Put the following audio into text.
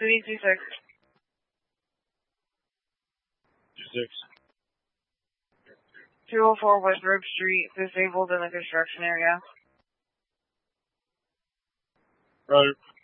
City 26. 26. 204 West Rope Street, disabled in the construction area. Roger.